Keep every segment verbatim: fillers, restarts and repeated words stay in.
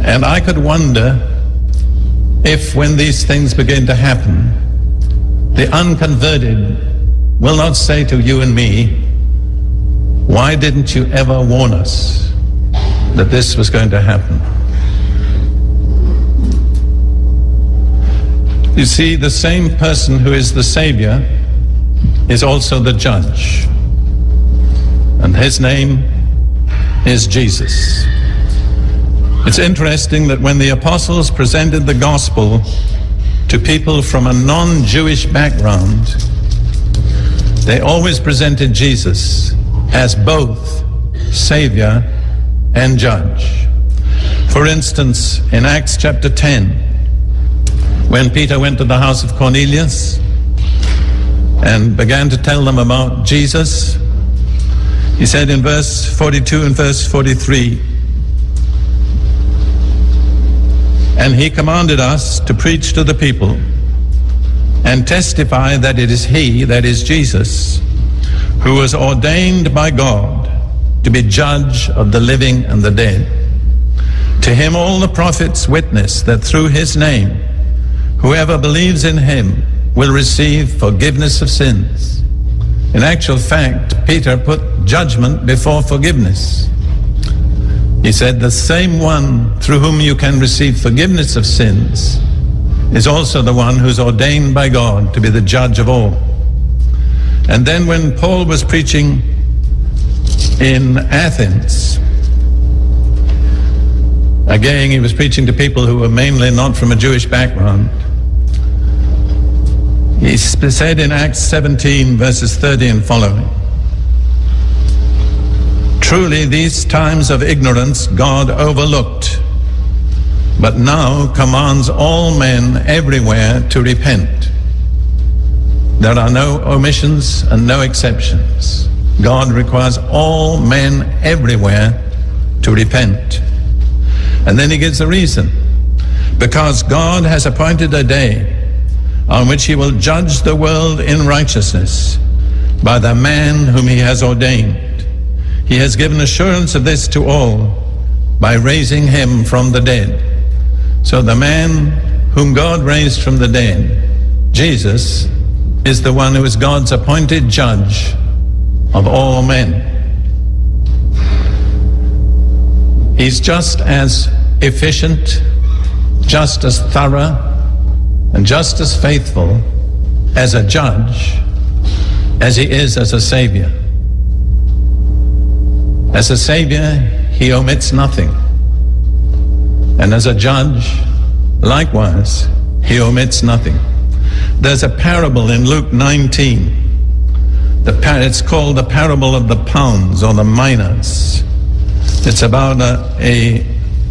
And I could wonder if when these things begin to happen, the unconverted will not say to you and me, why didn't you ever warn us that this was going to happen? You see, the same person who is the Savior is also the judge. And his name is Jesus. It's interesting that when the apostles presented the gospel to people from a non-Jewish background, they always presented Jesus as both Savior and Judge. For instance, in Acts chapter ten, when Peter went to the house of Cornelius and began to tell them about Jesus, he said in verse forty-two and verse forty-three, and he commanded us to preach to the people and testify that it is he, that is Jesus, who was ordained by God to be judge of the living and the dead. To him all the prophets witness that through his name, whoever believes in him will receive forgiveness of sins. In actual fact, Peter put judgment before forgiveness. He said, the same one through whom you can receive forgiveness of sins is also the one who's ordained by God to be the judge of all. And then when Paul was preaching in Athens, again, he was preaching to people who were mainly not from a Jewish background. He said in Acts seventeen, verses thirty and following, truly these times of ignorance God overlooked, but now commands all men everywhere to repent. There are no omissions and no exceptions. God requires all men everywhere to repent. And then he gives a reason. Because God has appointed a day on which he will judge the world in righteousness by the man whom he has ordained. He has given assurance of this to all by raising him from the dead. So the man whom God raised from the dead, Jesus, is the one who is God's appointed judge of all men. He's just as efficient, just as thorough, and just as faithful as a judge as he is as a savior. As a savior, he omits nothing. And as a judge, likewise, he omits nothing. There's a parable in Luke nineteen. The par- it's called the parable of the pounds or the minas. It's about a, a,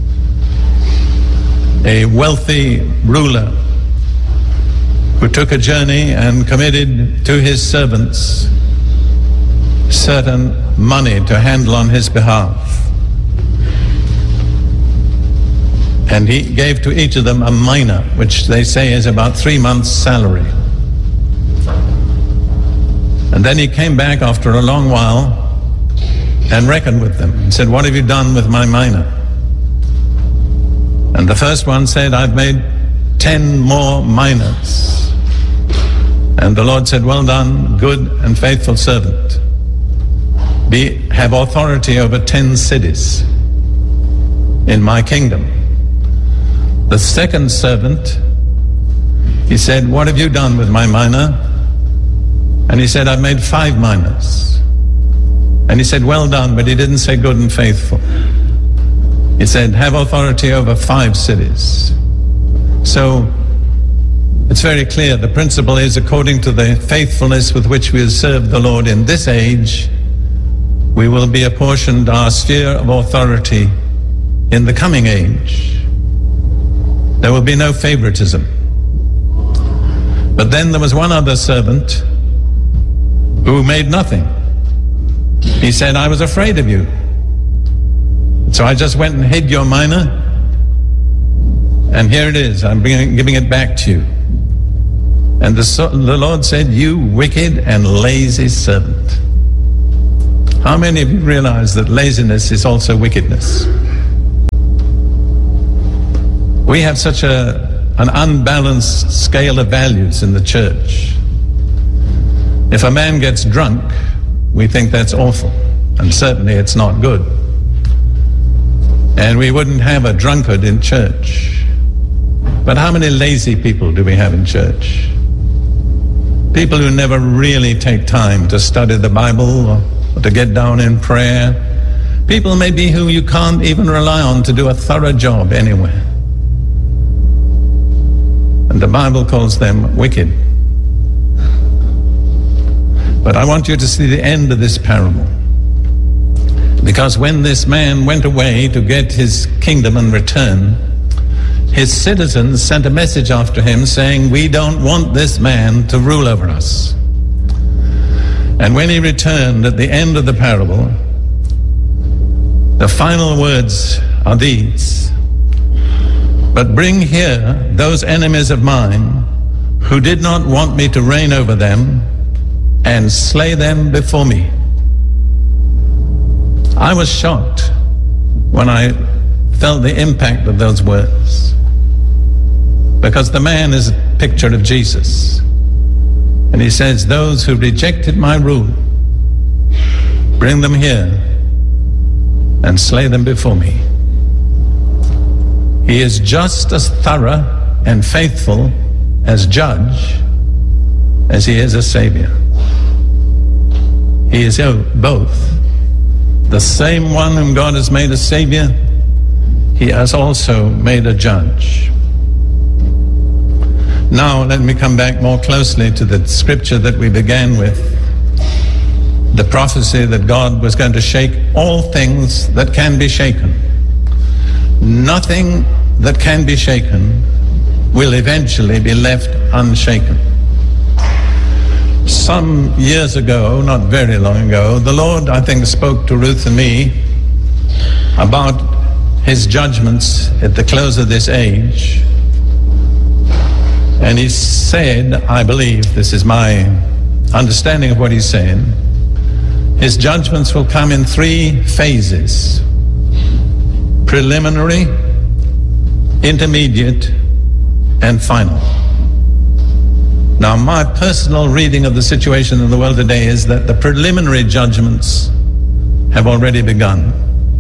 a wealthy ruler who took a journey and committed to his servants certain money to handle on his behalf. And he gave to each of them a mina, which they say is about three months' salary. And then he came back after a long while and reckoned with them and said, what have you done with my mina? And the first one said, I've made ten more minas. And the Lord said, well done, good and faithful servant. Be, have authority over ten cities in my kingdom. The second servant, he said, what have you done with my mina? And he said, I've made five minas. And he said, well done, but he didn't say good and faithful. He said, have authority over five cities. So it's very clear. The principle is, according to the faithfulness with which we serve the Lord in this age, we will be apportioned our sphere of authority in the coming age. There will be no favoritism. But then there was one other servant who made nothing. He said, I was afraid of you. So I just went and hid your mina, and here it is. I'm bringing, giving it back to you. And the, the Lord said, you wicked and lazy servant. How many of you realize that laziness is also wickedness? We have such a, an unbalanced scale of values in the church. If a man gets drunk, we think that's awful, and certainly it's not good. And we wouldn't have a drunkard in church. But how many lazy people do we have in church? People who never really take time to study the Bible or, or to get down in prayer. People maybe who you can't even rely on to do a thorough job anywhere. And the Bible calls them wicked. But I want you to see the end of this parable. Because when this man went away to get his kingdom and return, his citizens sent a message after him saying, "We don't want this man to rule over us." And when he returned at the end of the parable, the final words are these: "But bring here those enemies of mine who did not want me to reign over them, and slay them before me." I was shocked when I felt the impact of those words, because the man is a picture of Jesus. And he says, "Those who rejected my rule, bring them here and slay them before me." He is just as thorough and faithful as judge as he is a savior. He is both. The same one whom God has made a savior, he has also made a judge. Now let me come back more closely to the scripture that we began with. The prophecy that God was going to shake all things that can be shaken. Nothing that can be shaken will eventually be left unshaken. Some years ago, not very long ago, the Lord, I think, spoke to Ruth and me about his judgments at the close of this age. And he said, I believe, this is my understanding of what he's saying, his judgments will come in three phases: preliminary, intermediate, and final. Now, my personal reading of the situation in the world today is that the preliminary judgments have already begun.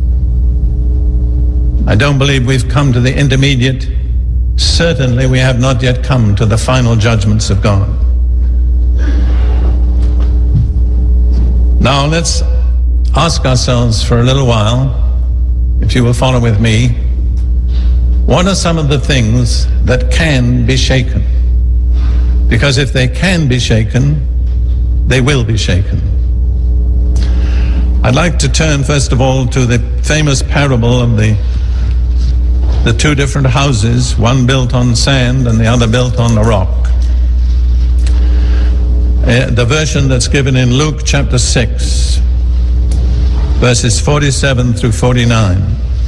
I don't believe we've come to the intermediate. Certainly we have not yet come to the final judgments of God. Now let's ask ourselves for a little while, if you will follow with me, what are some of the things that can be shaken? Because if they can be shaken, they will be shaken. I'd like to turn first of all to the famous parable of the the two different houses, one built on sand and the other built on a rock. Uh, the version that's given in Luke chapter six, verses forty-seven through forty-nine.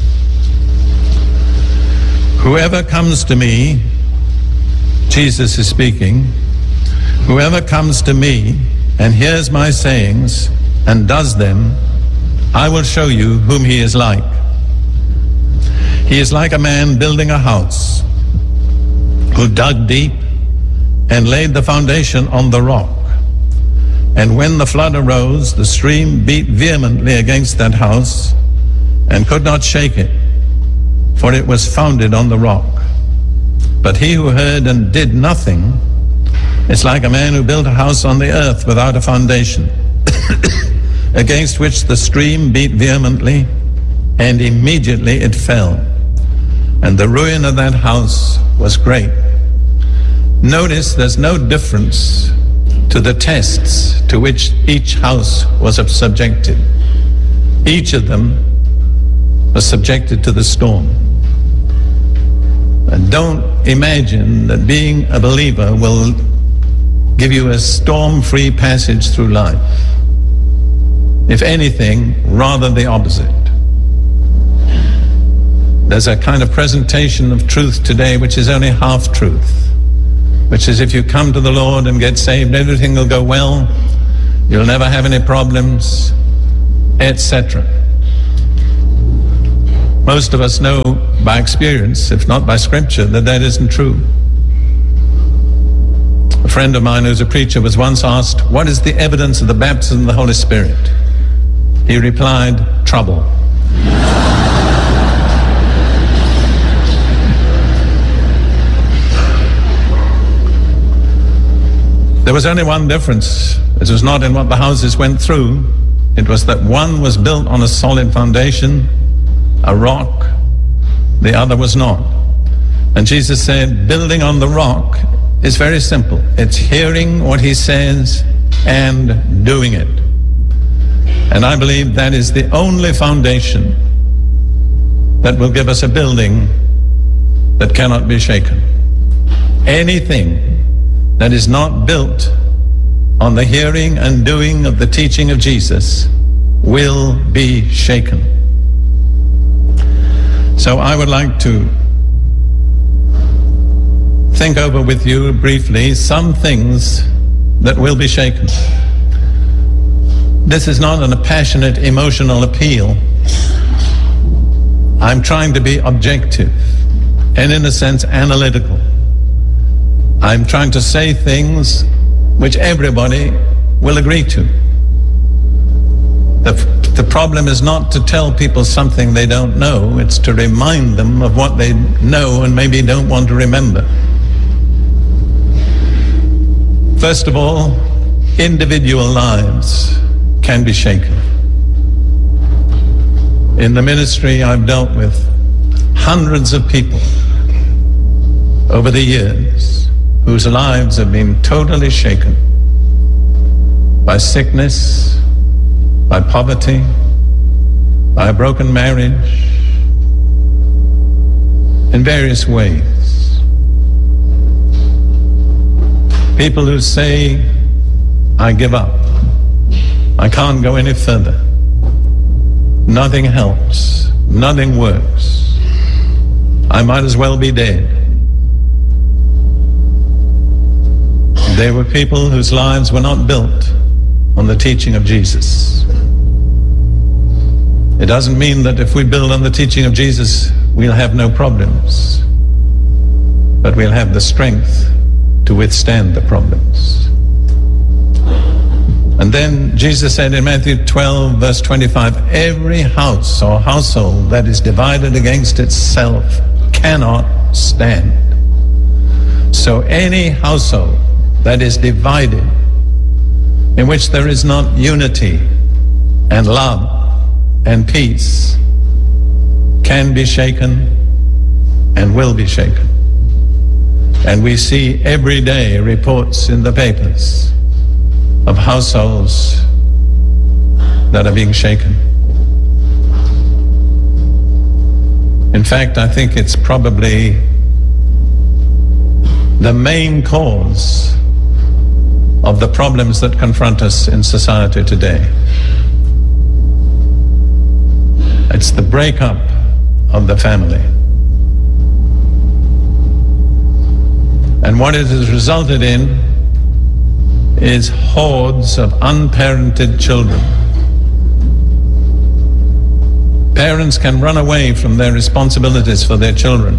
"Whoever comes to me," Jesus is speaking, "whoever comes to me and hears my sayings and does them, I will show you whom he is like. He is like a man building a house, who dug deep and laid the foundation on the rock. And when the flood arose, the stream beat vehemently against that house and could not shake it, for it was founded on the rock. But he who heard and did nothing is like a man who built a house on the earth without a foundation, against which the stream beat vehemently, and immediately it fell. And the ruin of that house was great." Notice there's no difference to the tests to which each house was subjected. Each of them was subjected to the storm. And don't imagine that being a believer will give you a storm-free passage through life. If anything, rather the opposite. There's a kind of presentation of truth today which is only half-truth, which is if you come to the Lord and get saved, everything will go well, you'll never have any problems, et cetera. Most of us know by experience, if not by scripture, that that isn't true. A friend of mine who's a preacher was once asked, what is the evidence of the baptism of the Holy Spirit? He replied, trouble. There was only one difference. It was not in what the houses went through. It was that one was built on a solid foundation, a rock, the other was not. And Jesus said, building on the rock is very simple. It's hearing what he says and doing it. And I believe that is the only foundation that will give us a building that cannot be shaken. Anything that is not built on the hearing and doing of the teaching of Jesus will be shaken. So I would like to think over with you briefly some things that will be shaken. This is not a passionate emotional appeal. I'm trying to be objective and in a sense analytical. I'm trying to say things which everybody will agree to. The, the problem is not to tell people something they don't know, it's to remind them of what they know and maybe don't want to remember. First of all, individual lives can be shaken. In the ministry, I've dealt with hundreds of people over the years whose lives have been totally shaken by sickness, by poverty, by a broken marriage, in various ways. People who say, I give up. I can't go any further. Nothing helps. Nothing works. I might as well be dead. There were people whose lives were not built on the teaching of Jesus. It doesn't mean that if we build on the teaching of Jesus, we'll have no problems. But we'll have the strength to withstand the problems. And then Jesus said in Matthew twelve, verse twenty-five, every house or household that is divided against itself cannot stand. So any household that is divided, in which there is not unity and love and peace, can be shaken and will be shaken. And we see every day reports in the papers of households that are being shaken. In fact, I think it's probably the main cause of the problems that confront us in society today. It's the breakup of the family. And what it has resulted in is hordes of unparented children. Parents can run away from their responsibilities for their children,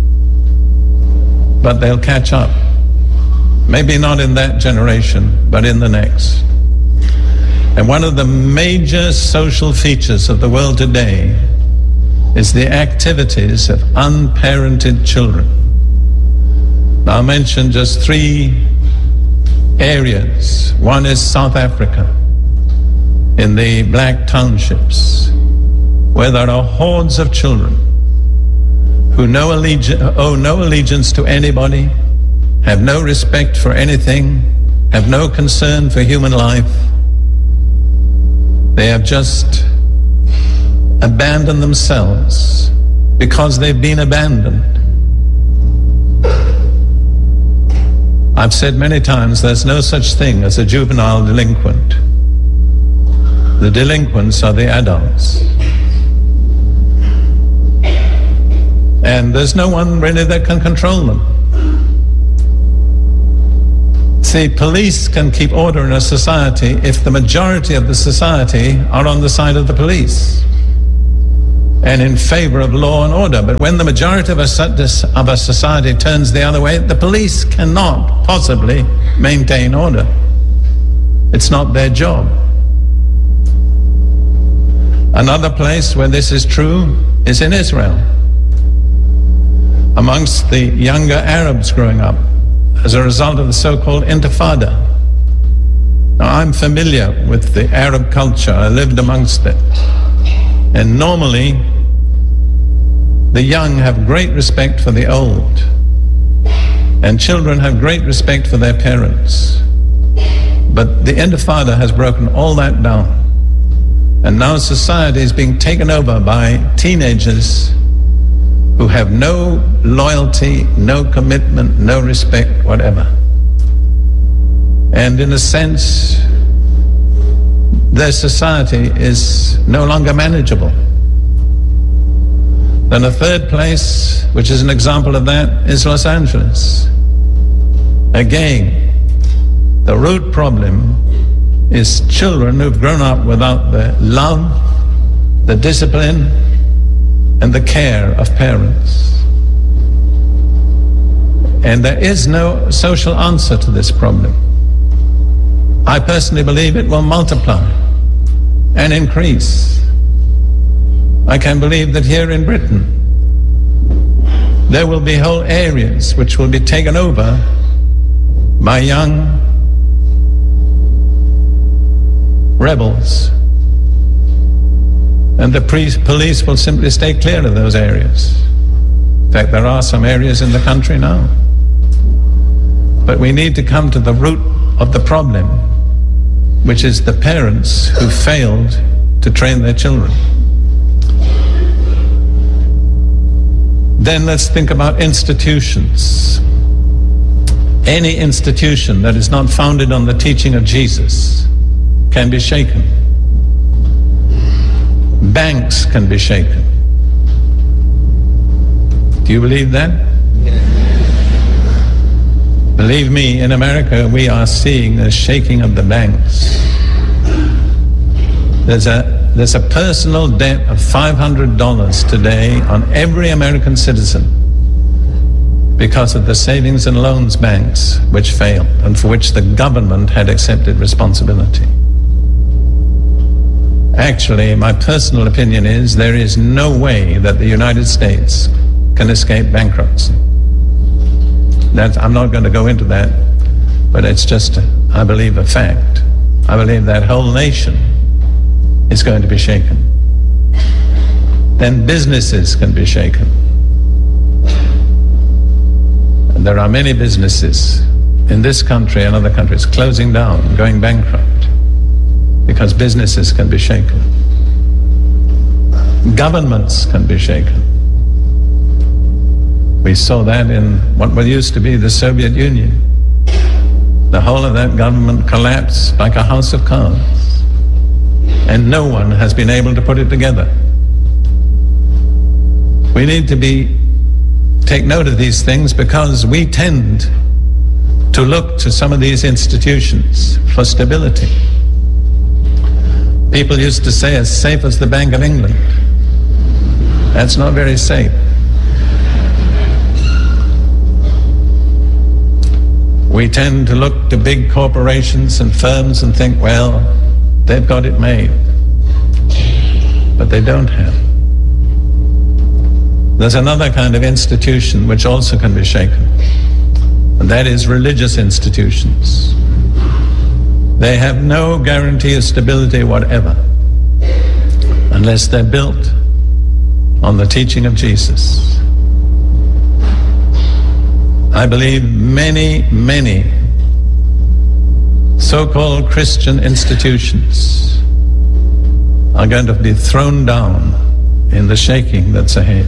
but they'll catch up. Maybe not in that generation, but in the next. And one of the major social features of the world today is the activities of unparented children. I'll mention just three areas. One is South Africa, in the black townships, where there are hordes of children who no allegi- owe no allegiance to anybody, have no respect for anything, have no concern for human life. They have just abandoned themselves because they've been abandoned. I've said many times there's no such thing as a juvenile delinquent. The delinquents are the adults. And there's no one really that can control them. See, police can keep order in a society if the majority of the society are on the side of the police. and in favor of law and order. But when the majority of a, of a society turns the other way, the police cannot possibly maintain order. It's not their job. Another place where this is true is in Israel, amongst the younger Arabs growing up as a result of the so-called Intifada. Now, I'm familiar with the Arab culture. I lived amongst it. And normally, the young have great respect for the old, and children have great respect for their parents. But the Intifada has broken all that down. And now society is being taken over by teenagers who have no loyalty, no commitment, no respect, whatever. And in a sense, their society is no longer manageable. Then a third place, which is an example of that, is Los Angeles. Again, the root problem is children who've grown up without the love, the discipline, and the care of parents. And there is no social answer to this problem. I personally believe it will multiply and increase. I can believe that here in Britain, there will be whole areas which will be taken over by young rebels. And the police will simply stay clear of those areas. In fact, there are some areas in the country now. But we need to come to the root of the problem, which is the parents who failed to train their children. Then let's think about institutions. Any institution that is not founded on the teaching of Jesus can be shaken. Banks can be shaken. Do you believe that? Believe me, in America we are seeing the shaking of the banks. There's a there's a personal debt of five hundred dollars today on every American citizen because of the savings and loans banks which failed and for which the government had accepted responsibility. Actually, my personal opinion is there is no way that the United States can escape bankruptcy. That's, I'm not going to go into that, but it's just, I believe, a fact. I believe that whole nation is going to be shaken. Then businesses can be shaken. And there are many businesses in this country and other countries closing down, going bankrupt, because businesses can be shaken. Governments can be shaken. We saw that in what used to be the Soviet Union. The whole of that government collapsed like a house of cards, and no one has been able to put it together. We need to be take note of these things because we tend to look to some of these institutions for stability. People used to say, as safe as the Bank of England. That's not very safe. We tend to look to big corporations and firms and think, well, they've got it made. But they don't have. There's another kind of institution which also can be shaken, and that is religious institutions. They have no guarantee of stability whatever unless they're built on the teaching of Jesus. I believe many, many so-called Christian institutions are going to be thrown down in the shaking that's ahead.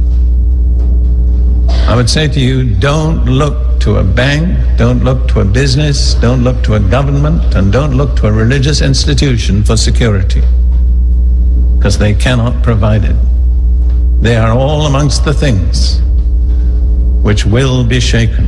I would say to you, don't look to a bank, don't look to a business, don't look to a government, and don't look to a religious institution for security, because they cannot provide it. They are all amongst the things which will be shaken.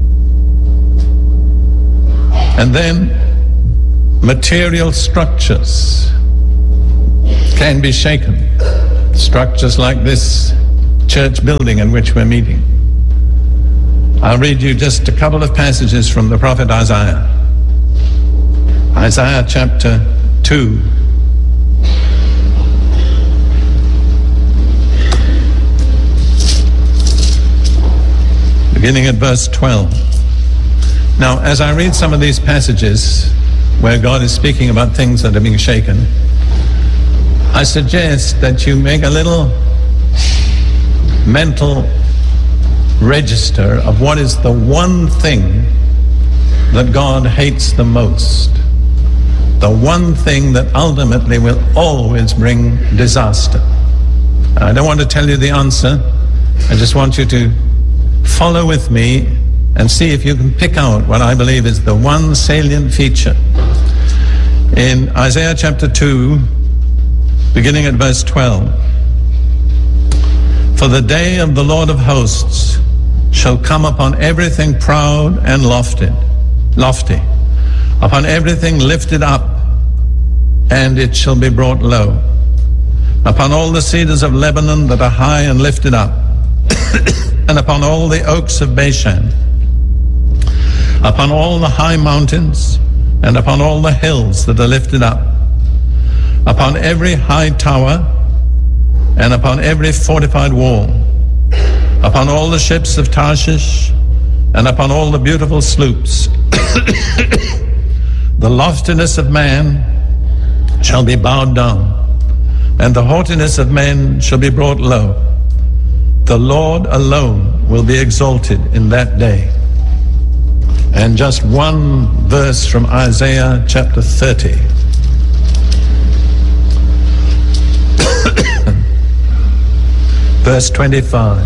And then material structures can be shaken. structures like this church building in which we're meeting. I'll read you just a couple of passages from the prophet Isaiah. Isaiah chapter two. Beginning at verse twelve. Now, as I read some of these passages where God is speaking about things that are being shaken, I suggest that you make a little mental register of what is the one thing that God hates the most. The one thing that ultimately will always bring disaster. I don't want to tell you the answer. I just want you to follow with me and see if you can pick out what I believe is the one salient feature. In Isaiah chapter two, beginning at verse twelve, "For the day of the Lord of hosts shall come upon everything proud and lofty, lofty, upon everything lifted up, and it shall be brought low, upon all the cedars of Lebanon that are high and lifted up, and upon all the oaks of Bashan, upon all the high mountains, and upon all the hills that are lifted up, upon every high tower, and upon every fortified wall, upon all the ships of Tarshish, and upon all the beautiful sloops. The loftiness of man shall be bowed down, and the haughtiness of men shall be brought low. The Lord alone will be exalted in that day." And just one verse from Isaiah chapter thirty. Verse twenty-five.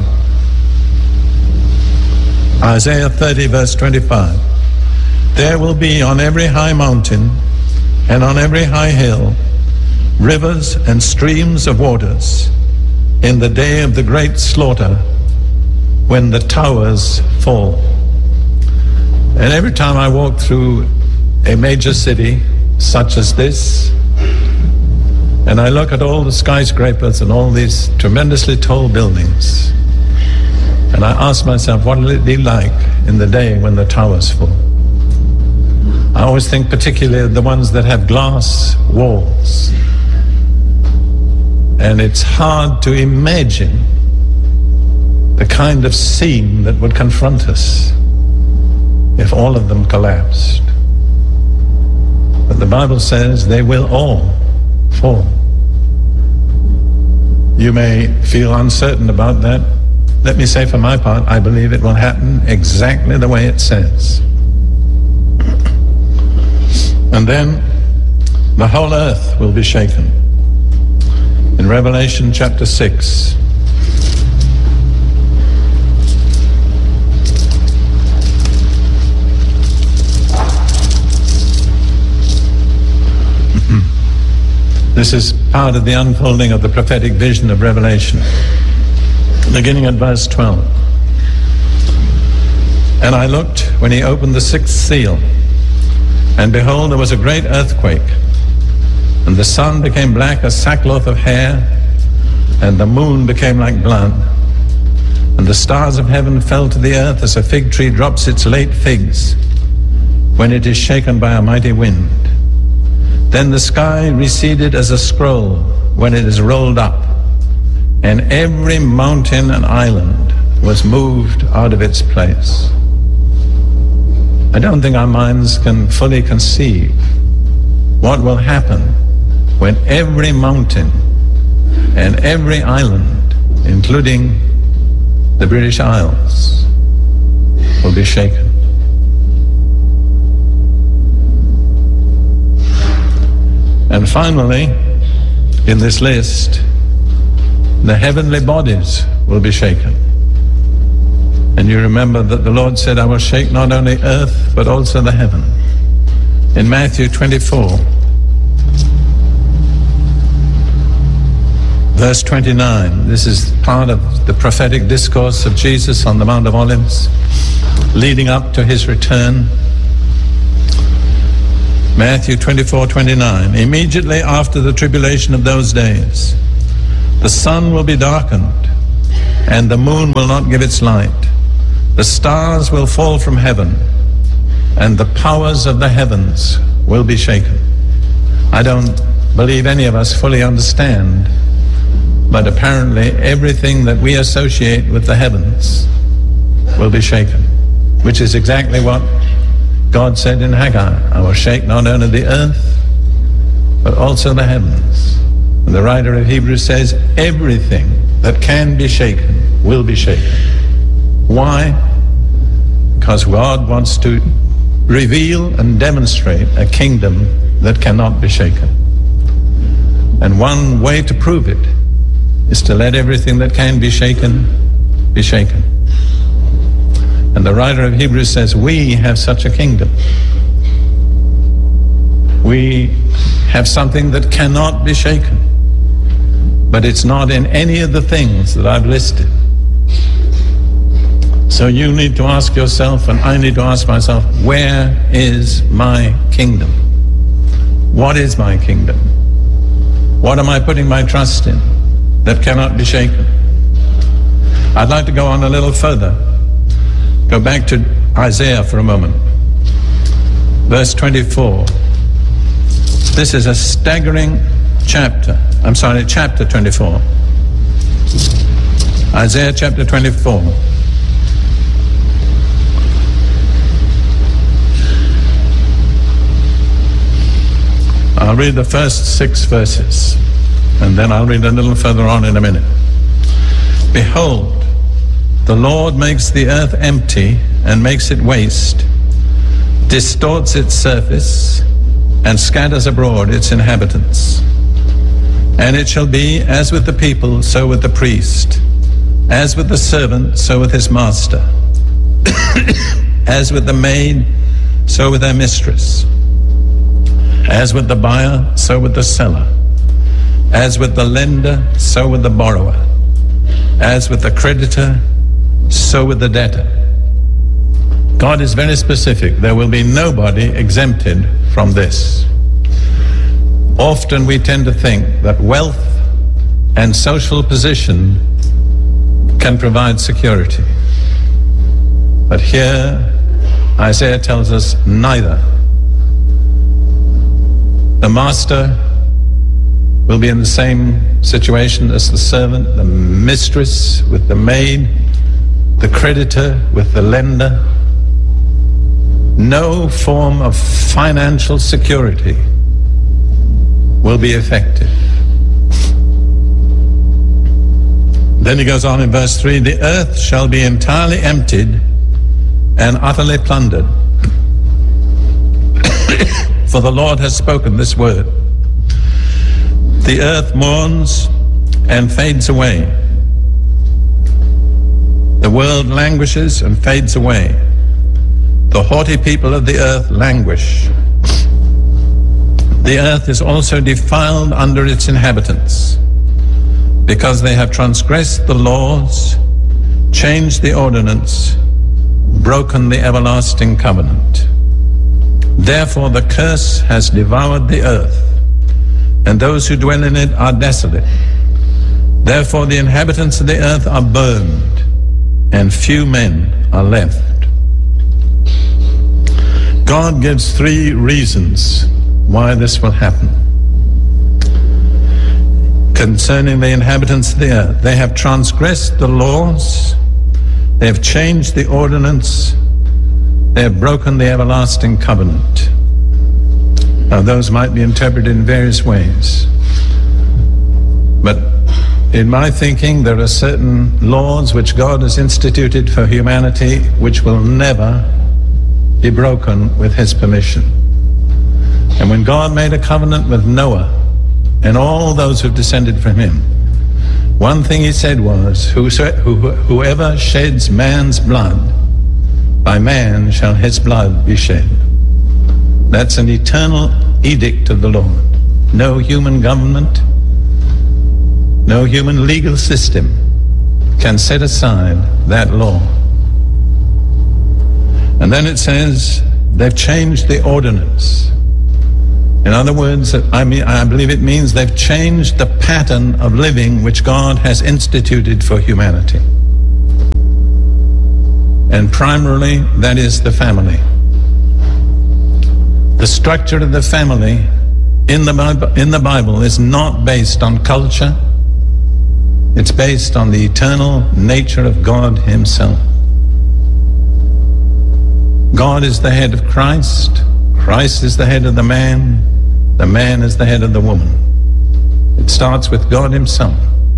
Isaiah thirty, verse twenty-five. "There will be on every high mountain and on every high hill rivers and streams of waters in the day of the great slaughter, when the towers fall." And every time I walk through a major city such as this, and I look at all the skyscrapers and all these tremendously tall buildings, and I ask myself, what will it be like in the day when the towers fall? I always think particularly of the ones that have glass walls. And it's hard to imagine the kind of scene that would confront us if all of them collapsed. But the Bible says they will all fall. You may feel uncertain about that. Let me say for my part, I believe it will happen exactly the way it says. And then the whole earth will be shaken. In Revelation chapter six, this is part of the unfolding of the prophetic vision of Revelation, beginning at verse twelve. "And I looked when he opened the sixth seal, and behold, there was a great earthquake, and the sun became black as sackcloth of hair, and the moon became like blood, and the stars of heaven fell to the earth as a fig tree drops its late figs when it is shaken by a mighty wind. Then the sky receded as a scroll when it is rolled up, and every mountain and island was moved out of its place." I don't think our minds can fully conceive what will happen when every mountain and every island, including the British Isles, will be shaken. And finally, in this list, the heavenly bodies will be shaken. And you remember that the Lord said, "I will shake not only earth, but also the heaven." In Matthew twenty-four, verse twenty-nine, this is part of the prophetic discourse of Jesus on the Mount of Olives, leading up to his return. Matthew twenty-four, twenty-nine, "Immediately after the tribulation of those days, The sun will be darkened, and the moon will not give its light. The stars will fall from heaven, and the powers of the heavens will be shaken. I don't believe any of us fully understand, but apparently everything that we associate with the heavens will be shaken, which is exactly what God said in Haggai. I will shake not only the earth, but also the heavens. And the writer of Hebrews says everything that can be shaken will be shaken. Why? Because God wants to reveal and demonstrate a kingdom that cannot be shaken. And one way to prove it is to let everything that can be shaken be shaken. And the writer of Hebrews says we have such a kingdom. We have something that cannot be shaken, but it's not in any of the things that I've listed. So you need to ask yourself, and I need to ask myself, where is my kingdom? What is my kingdom? What am I putting my trust in that cannot be shaken? I'd like to go on a little further. Go back to Isaiah for a moment. Verse twenty-four. This is a staggering chapter. I'm sorry, chapter twenty-four. Isaiah chapter twenty-four. I'll read the first six verses, and then I'll read a little further on in a minute. Behold, the Lord makes the earth empty and makes it waste, distorts its surface, and scatters abroad its inhabitants. And it shall be as with the people, so with the priest, as with the servant, so with his master, as with the maid, so with their mistress, as with the buyer, so with the seller, as with the lender, so with the borrower, as with the creditor, so with the debtor. God is very specific. There will be nobody exempted from this. Often we tend to think that wealth and social position can provide security. But here, Isaiah tells us neither. The master will be in the same situation as the servant, the mistress with the maid, the creditor with the lender. No form of financial security will be effective. Then he goes on in verse three, the earth shall be entirely emptied and utterly plundered. For the Lord has spoken this word. The earth mourns and fades away. The world languishes and fades away. The haughty people of the earth languish. The earth is also defiled under its inhabitants, because they have transgressed the laws, changed the ordinance, broken the everlasting covenant. Therefore the curse has devoured the earth, and those who dwell in it are desolate. Therefore the inhabitants of the earth are burned, and few men are left. God gives three reasons why this will happen. Concerning the inhabitants of the earth, they have transgressed the laws, they have changed the ordinance, they have broken the everlasting covenant. Now those might be interpreted in various ways, but in my thinking there are certain laws which God has instituted for humanity which will never be broken with his permission. And when God made a covenant with Noah and all those who descended from him, one thing he said was, whoever sheds man's blood, by man shall his blood be shed. That's an eternal edict of the Lord. No human government, no human legal system can set aside that law. And then it says they've changed the ordinance. In other words, I mean, I believe it means they've changed the pattern of living which God has instituted for humanity. And primarily, that is the family. The structure of the family in the Bible, in the Bible is not based on culture. It's based on the eternal nature of God Himself. God is the head of Christ. Christ is the head of the man. The man is the head of the woman. It starts with God Himself.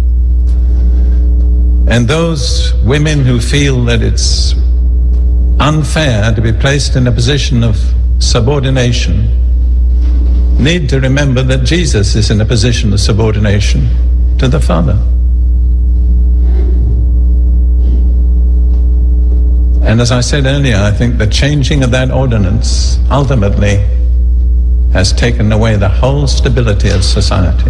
And those women who feel that it's unfair to be placed in a position of subordination need to remember that Jesus is in a position of subordination to the Father. And as I said earlier, I think the changing of that ordinance ultimately has taken away the whole stability of society.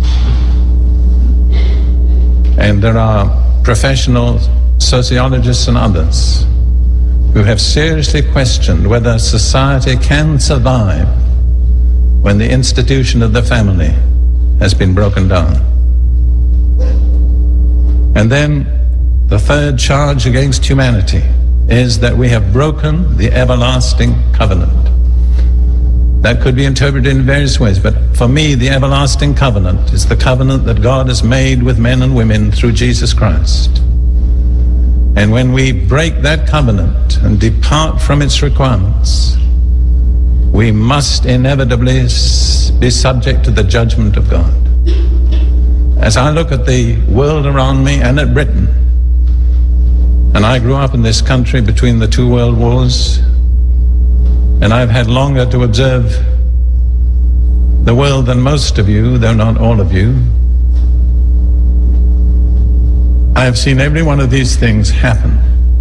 And there are professional sociologists and others who have seriously questioned whether society can survive when the institution of the family has been broken down. And then the third charge against humanity is that we have broken the everlasting covenant. That could be interpreted in various ways, but for me, the everlasting covenant is the covenant that God has made with men and women through Jesus Christ. And when we break that covenant and depart from its requirements, we must inevitably be subject to the judgment of God. As I look at the world around me and at Britain, and I grew up in this country between the two world wars, and I've had longer to observe the world than most of you, though not all of you. I have seen every one of these things happen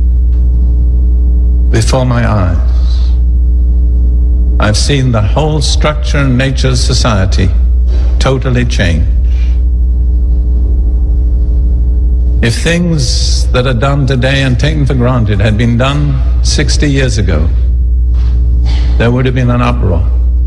before my eyes. I've seen the whole structure and nature of society totally change. If things that are done today and taken for granted had been done sixty years ago, there would have been an uproar.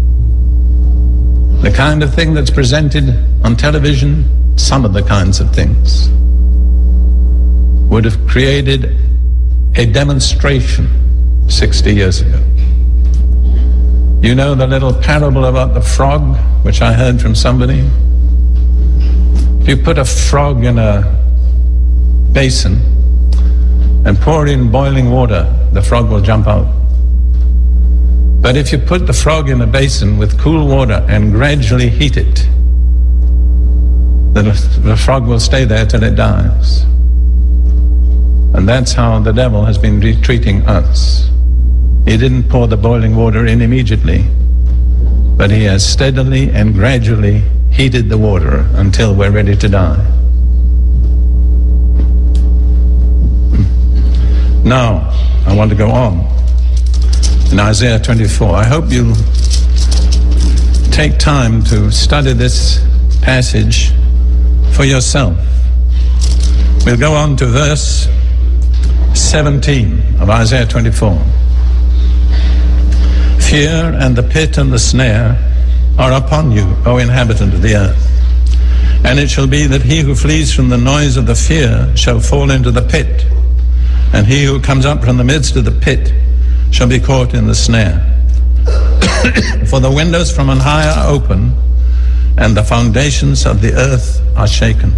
The kind of thing that's presented on television, some of the kinds of things, would have created a demonstration sixty years ago. You know the little parable about the frog, which I heard from somebody? If you put a frog in a basin and pour in boiling water, the frog will jump out. But if you put the frog in a basin with cool water and gradually heat it, the, the frog will stay there till it dies. And that's how the devil has been treating us. He didn't pour the boiling water in immediately, but he has steadily and gradually heated the water until we're ready to die. Now, I want to go on. In Isaiah twenty-four, I hope you'll take time to study this passage for yourself. We'll go on to verse seventeen of Isaiah twenty-four. Fear and the pit and the snare are upon you, O inhabitant of the earth. And it shall be that he who flees from the noise of the fear shall fall into the pit, and he who comes up from the midst of the pit shall be caught in the snare. For the windows from on high are open, and the foundations of the earth are shaken.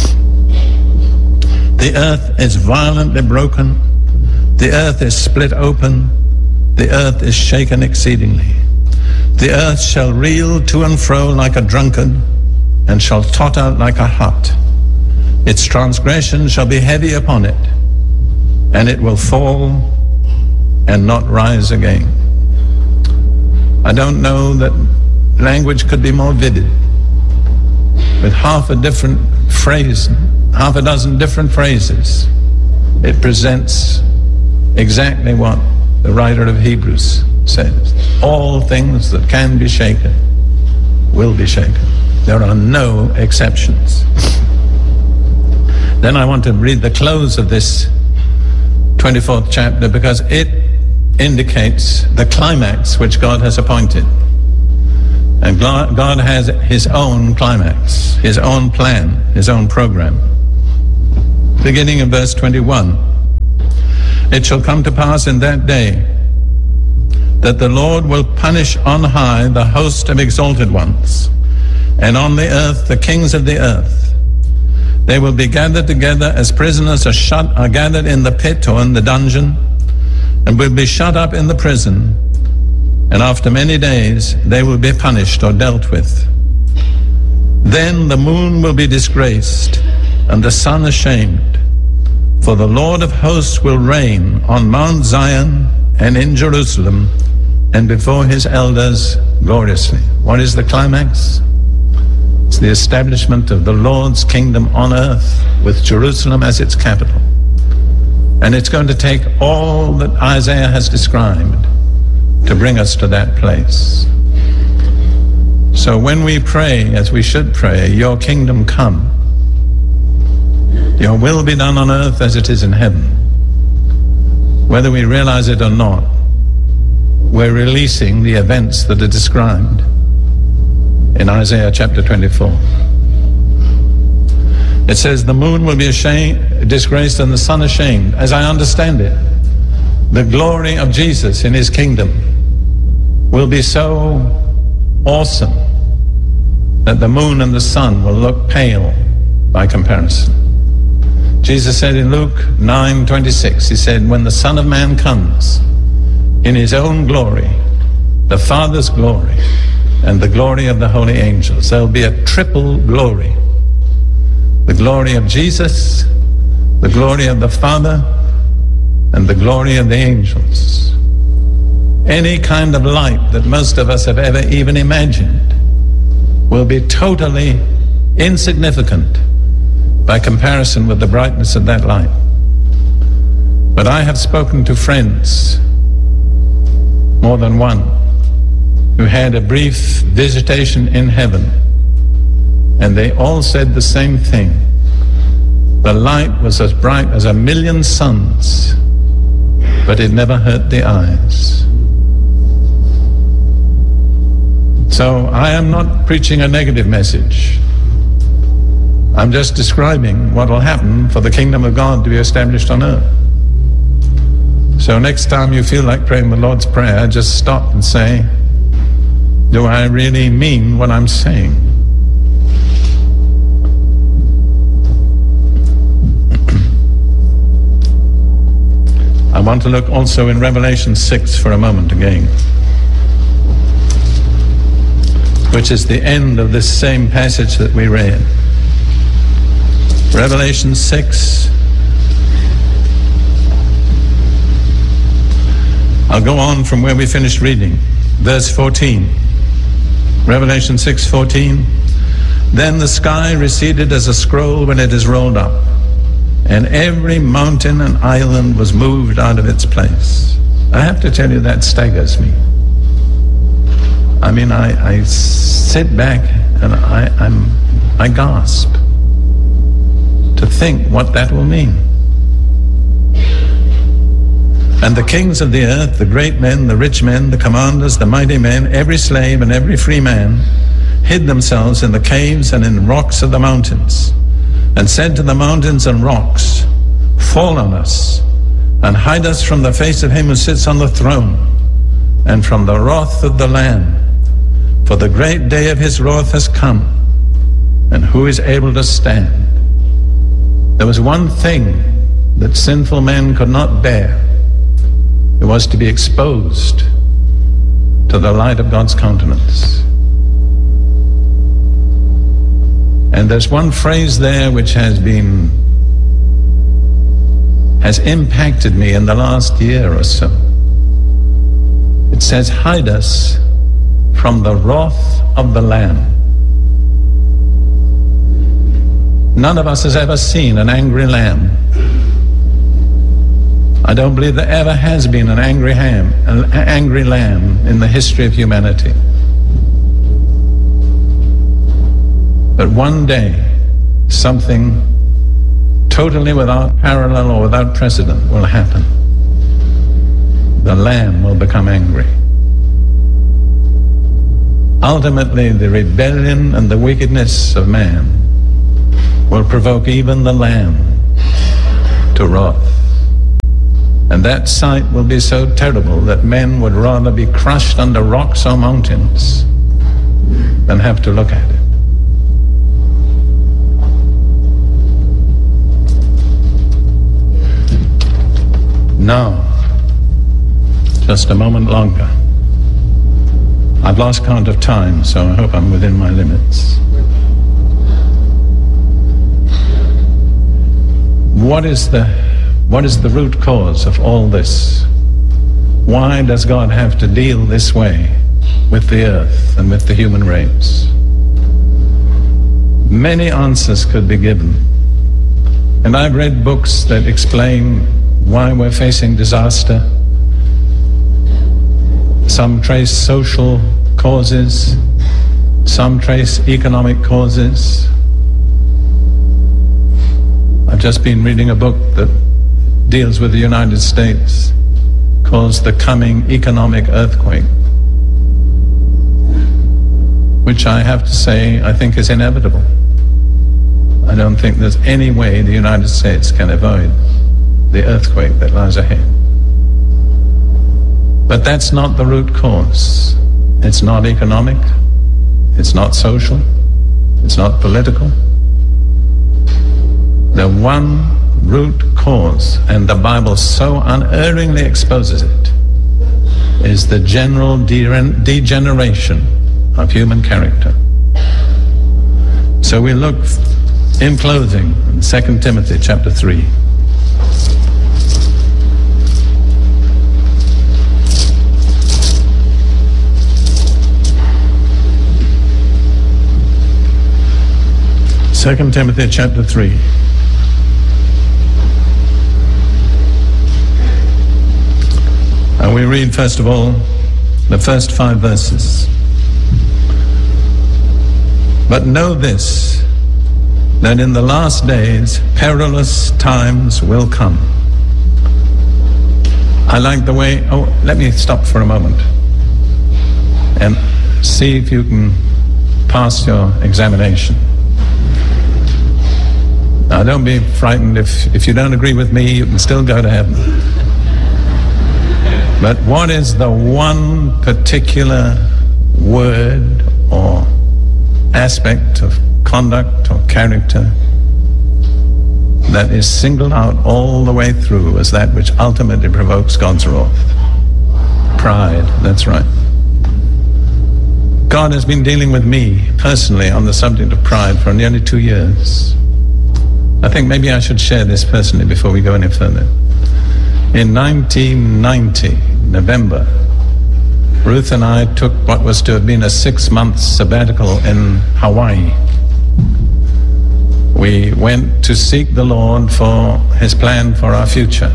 The earth is violently broken, the earth is split open, the earth is shaken exceedingly. The earth shall reel to and fro like a drunkard, and shall totter like a hut. Its transgression shall be heavy upon it, and it will fall and not rise again. I don't know that language could be more vivid. With half a different phrase, half a dozen different phrases, it presents exactly what the writer of Hebrews says. All things that can be shaken will be shaken. There are no exceptions. Then I want to read the close of this twenty-fourth chapter, because it indicates the climax which God has appointed. And God has his own climax, his own plan, his own program. Beginning in verse twenty-one, it shall come to pass in that day that the Lord will punish on high the host of exalted ones, and on the earth the kings of the earth. They will be gathered together as prisoners are shut are gathered in the pit or in the dungeon, and will be shut up in the prison, and after many days they will be punished or dealt with. Then the moon will be disgraced, and the sun ashamed, for the Lord of hosts will reign on Mount Zion and in Jerusalem, and before his elders gloriously. What is the climax? It's the establishment of the Lord's kingdom on earth, with Jerusalem as its capital. And it's going to take all that Isaiah has described to bring us to that place. So when we pray, as we should pray, your kingdom come, your will be done on earth as it is in heaven, whether we realize it or not, we're releasing the events that are described in Isaiah chapter twenty-four. It says the moon will be ashamed, disgraced, and the sun ashamed. As I understand it, the glory of Jesus in his kingdom will be so awesome that the moon and the sun will look pale by comparison. Jesus said in Luke nine twenty-six, he said, when the Son of Man comes in his own glory, the Father's glory, and the glory of the holy angels, there'll be a triple glory. The glory of Jesus, the glory of the Father, and the glory of the angels. Any kind of light that most of us have ever even imagined will be totally insignificant by comparison with the brightness of that light. But I have spoken to friends, more than one, who had a brief visitation in heaven, and they all said the same thing. The light was as bright as a million suns, but it never hurt the eyes. So I am not preaching a negative message. I'm just describing what will happen for the kingdom of God to be established on earth. So next time you feel like praying the Lord's Prayer, just stop and say, do I really mean what I'm saying? I want to look also in Revelation six for a moment again, which is the end of this same passage that we read. Revelation six. I'll go on from where we finished reading. Verse fourteen. Revelation six fourteen. Then the sky receded as a scroll when it is rolled up, and every mountain and island was moved out of its place. I have to tell you, that staggers me. I mean, I, I sit back and I, I'm, I gasp to think what that will mean. And the kings of the earth, the great men, the rich men, the commanders, the mighty men, every slave and every free man, hid themselves in the caves and in rocks of the mountains, and said to the mountains and rocks, fall on us, and hide us from the face of him who sits on the throne, and from the wrath of the Lamb. For the great day of his wrath has come, and who is able to stand? There was one thing that sinful men could not bear. It was to be exposed to the light of God's countenance. And there's one phrase there which has been, has impacted me in the last year or so. It says, hide us from the wrath of the Lamb. None of us has ever seen an angry lamb. I don't believe there ever has been an angry ham, an angry lamb in the history of humanity. But one day, something totally without parallel or without precedent will happen. The Lamb will become angry. ultimately the rebellion and the wickedness of man will provoke even the Lamb to wrath. And that sight will be so terrible that men would rather be crushed under rocks or mountains than have to look at it. Now, just a moment longer. I've lost count of time, so I hope I'm within my limits. What is the what is the root cause of all this? Why does God have to deal this way with the earth and with the human race? Many answers could be given. And I've read books that explain why we're facing disaster. Some trace social causes, some trace economic causes. I've just been reading a book that deals with the United States, called The Coming Economic Earthquake, which I have to say I think is inevitable. I don't think there's any way the United States can avoid the earthquake that lies ahead. But that's not the root cause. It's not economic, it's not social, it's not political. The one root cause, and the Bible so unerringly exposes it, is the general de- degeneration of human character. So we look in closing in Second Timothy chapter three. Second Timothy chapter three. And we read first of all the first five verses. But know this, that in the last days perilous times will come. I like the way, oh, let me stop for a moment and see if you can pass your examination. Now, don't be frightened. If, if you don't agree with me, you can still go to heaven. But what is the one particular word or aspect of conduct or character that is singled out all the way through as that which ultimately provokes God's wrath? Pride, that's right. God has been dealing with me personally on the subject of pride for nearly two years. I think maybe I should share this personally before we go any further. In nineteen ninety, November, Ruth and I took what was to have been a six-month sabbatical in Hawaii. We went to seek the Lord for His plan for our future.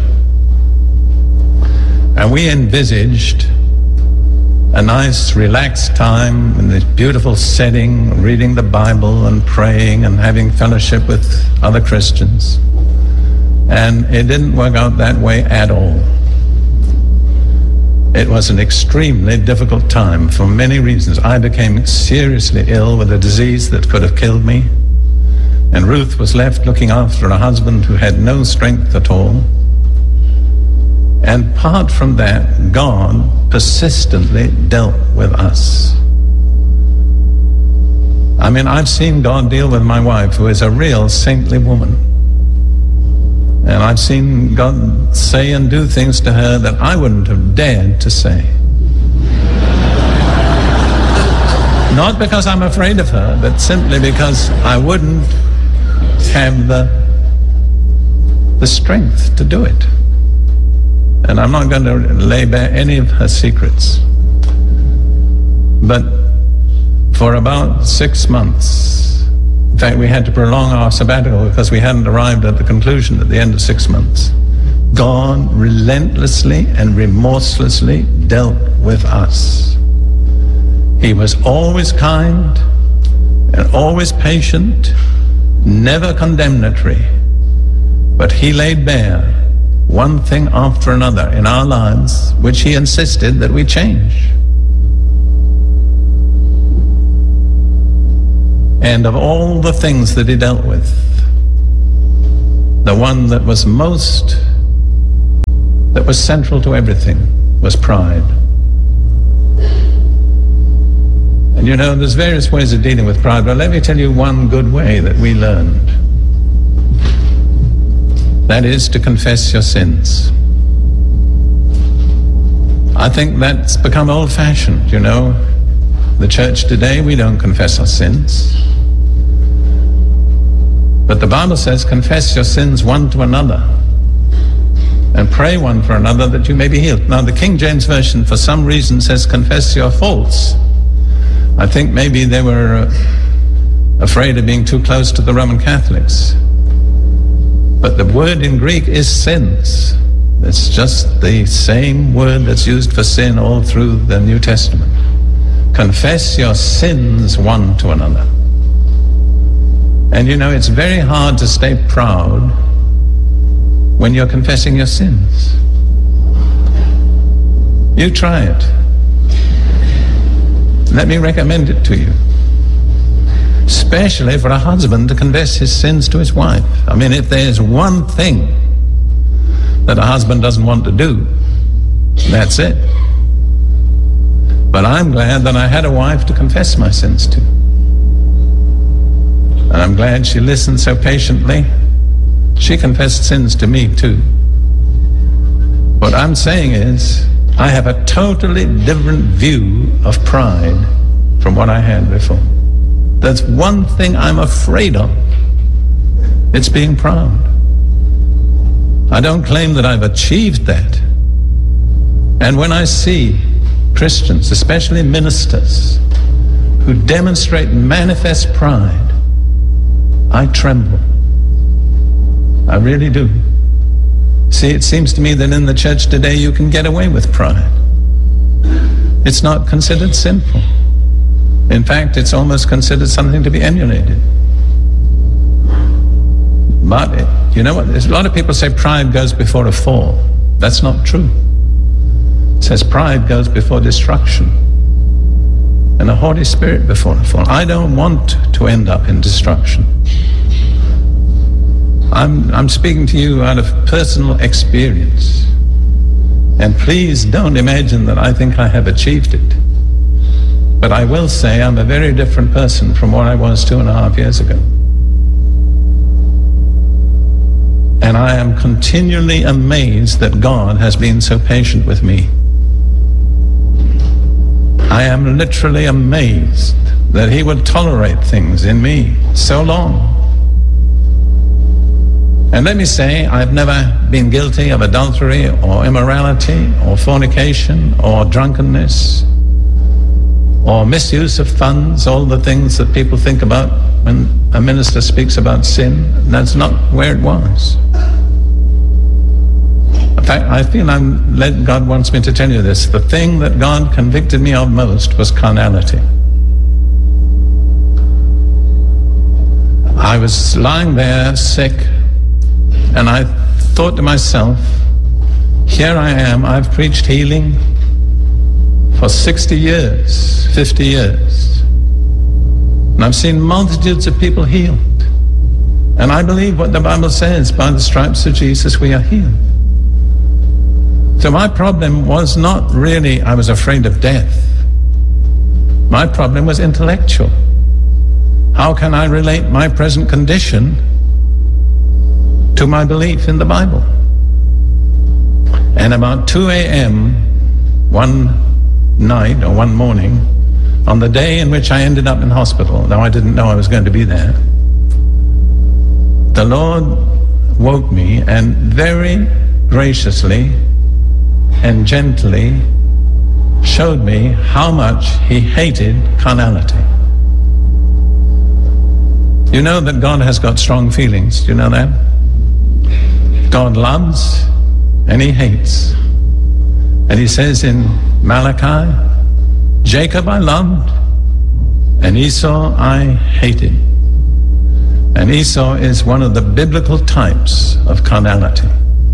And we envisaged a nice, relaxed time in this beautiful setting, reading the Bible and praying and having fellowship with other Christians. And it didn't work out that way at all. It was an extremely difficult time for many reasons. I became seriously ill with a disease that could have killed me. And Ruth was left looking after a husband who had no strength at all. And apart from that, God persistently dealt with us. I mean, I've seen God deal with my wife, who is a real saintly woman. And I've seen God say and do things to her that I wouldn't have dared to say. Not because I'm afraid of her, but simply because I wouldn't have the, the strength to do it. And I'm not going to lay bare any of her secrets. But for about six months, in fact, we had to prolong our sabbatical because we hadn't arrived at the conclusion at the end of six months. God relentlessly and remorselessly dealt with us. He was always kind and always patient, never condemnatory, but He laid bare one thing after another in our lives, which He insisted that we change. And of all the things that he dealt with, the one that was most, that was central to everything, was pride. And you know, there's various ways of dealing with pride, but let me tell you one good way that we learned. That is to confess your sins. I think that's become old-fashioned, you know. The church today, we don't confess our sins. But the Bible says, confess your sins one to another and pray one for another that you may be healed. Now, the King James Version, for some reason, says confess your faults. I think maybe they were uh, afraid of being too close to the Roman Catholics. But the word in Greek is sins. It's just the same word that's used for sin all through the New Testament. Confess your sins one to another. And you know, it's very hard to stay proud when you're confessing your sins. You try it. Let me recommend it to you. Especially for a husband to confess his sins to his wife. I mean, if there's one thing that a husband doesn't want to do, that's it. But I'm glad that I had a wife to confess my sins to. And I'm glad she listened so patiently. She confessed sins to me too. What I'm saying is, I have a totally different view of pride from what I had before. That's one thing I'm afraid of. It's being proud. I don't claim that I've achieved that. And when I see Christians, especially ministers, who demonstrate manifest pride, I tremble. I really do. See, it seems to me that in the church today you can get away with pride. It's not considered sinful. In fact, it's almost considered something to be emulated. But, it, you know what? There's a lot of people say pride goes before a fall. That's not true. It says pride goes before destruction and a haughty spirit before a fall. I don't want to end up in destruction. I'm, I'm speaking to you out of personal experience. And please don't imagine that I think I have achieved it. But I will say I'm a very different person from what I was two and a half years ago. And I am continually amazed that God has been so patient with me. I am literally amazed that He would tolerate things in me so long. And let me say, I've never been guilty of adultery or immorality or fornication or drunkenness or misuse of funds, all the things that people think about when a minister speaks about sin. That's not where it was. In fact, I feel I'm led, God wants me to tell you this. The thing that God convicted me of most was carnality. I was lying there sick, and I thought to myself, here I am, I've preached healing for sixty years, fifty years. And I've seen multitudes of people healed. And I believe what the Bible says, by the stripes of Jesus we are healed. So my problem was not really, I was afraid of death. My problem was intellectual. How can I relate my present condition to my belief in the Bible? And about two a.m. one night or one morning, on the day in which I ended up in hospital, though I didn't know I was going to be there, the Lord woke me and very graciously and gently showed me how much He hated carnality. You know that God has got strong feelings. Do you know that? God loves and He hates. And He says in Malachi, Jacob I loved and Esau I hated. And Esau is one of the biblical types of carnality.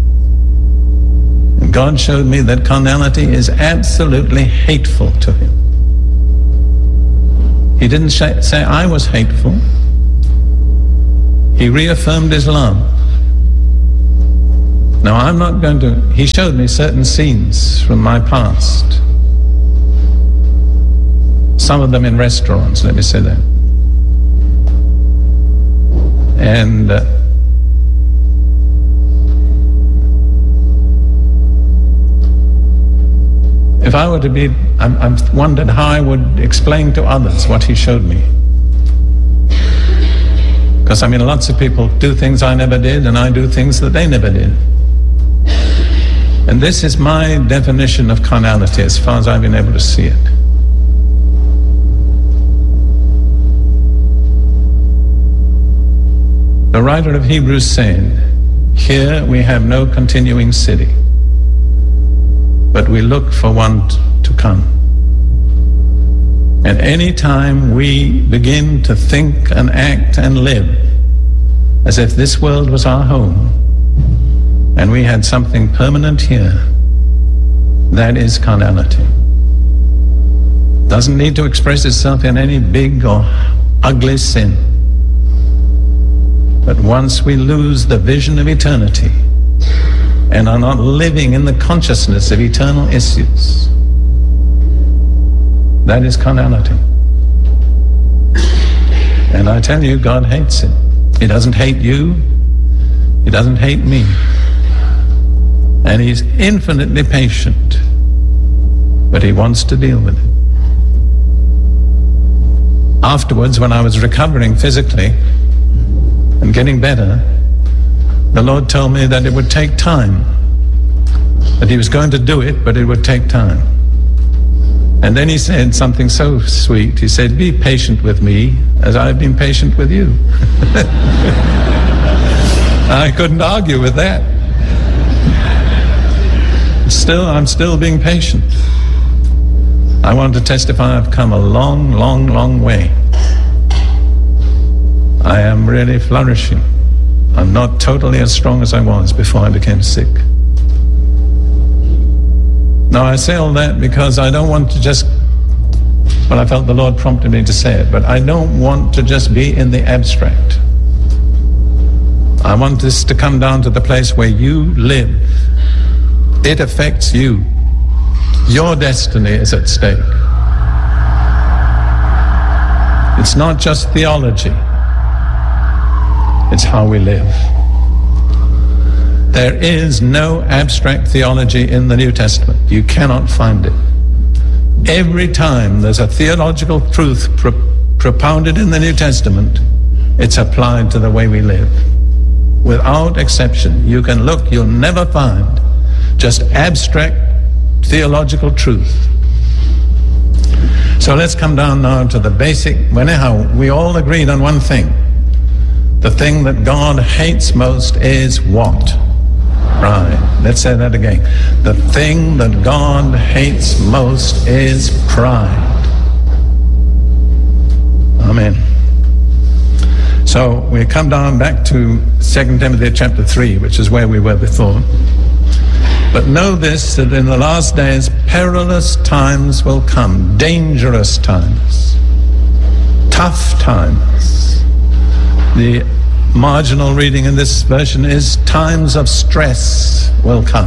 And God showed me that carnality is absolutely hateful to Him. He didn't say, say I was hateful. He reaffirmed his love. Now, I'm not going to... He showed me certain scenes from my past. Some of them in restaurants, let me say that. And uh, if I were to be... I'm, I'm wondered how I would explain to others what he showed me. Because, I mean, lots of people do things I never did, and I do things that they never did. And this is my definition of carnality as far as I've been able to see it. The writer of Hebrews said, "Here we have no continuing city, but we look for one to come." And any time we begin to think and act and live as if this world was our home and we had something permanent here, that is carnality. Doesn't need to express itself in any big or ugly sin. But once we lose the vision of eternity and are not living in the consciousness of eternal issues, that is carnality. And I tell you, God hates it. He doesn't hate you. He doesn't hate me. And He's infinitely patient, but He wants to deal with it. Afterwards, when I was recovering physically and getting better, the Lord told me that it would take time, that He was going to do it, but it would take time. And then He said something so sweet. He said, "Be patient with me as I've been patient with you." I couldn't argue with that. Still, I'm still being patient. I want to testify I've come a long, long, long way. I am really flourishing. I'm not totally as strong as I was before I became sick. Now, I say all that because I don't want to just, well, I felt the Lord prompted me to say it, but I don't want to just be in the abstract. I want this to come down to the place where you live. It affects you. Your destiny is at stake. It's not just theology. It's how we live. There is no abstract theology in the New Testament. You cannot find it. Every time there's a theological truth pro- propounded in the New Testament, it's applied to the way we live. Without exception. You can look, you'll never find just abstract theological truth. So let's come down now to the basic. Well, anyhow, we all agreed on one thing. The thing that God hates most is what? Pride. Let's say that again. The thing that God hates most is pride. Amen. So we come down back to Second Timothy chapter three, which is where we were before. But know this, that in the last days perilous times will come, dangerous times, tough times. The marginal reading in this version is times of stress will come.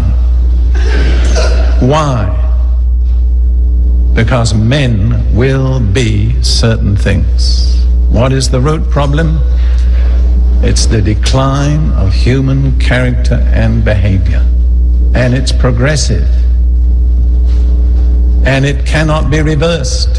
Why? Because men will be certain things. What is the root problem? It's the decline of human character and behavior. And it's progressive. And it cannot be reversed.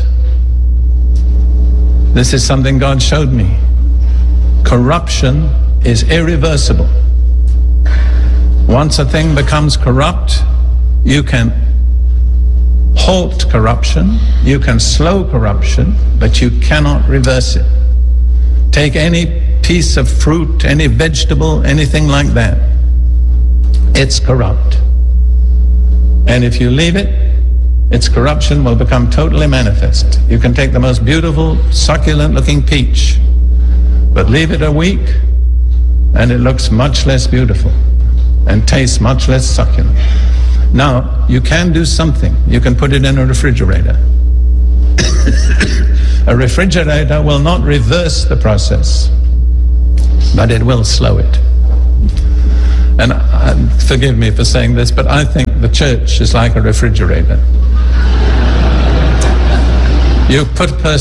This is something God showed me. Corruption is irreversible. Once a thing becomes corrupt, you can halt corruption, you can slow corruption, but you cannot reverse it. Take any piece of fruit, any vegetable, anything like that. It's corrupt. And if you leave it, its corruption will become totally manifest. You can take the most beautiful, succulent-looking peach, but leave it a week, and it looks much less beautiful and tastes much less succulent. Now, you can do something. You can put it in a refrigerator. A refrigerator will not reverse the process, but it will slow it. And uh, forgive me for saying this, but I think the church is like a refrigerator. You put a person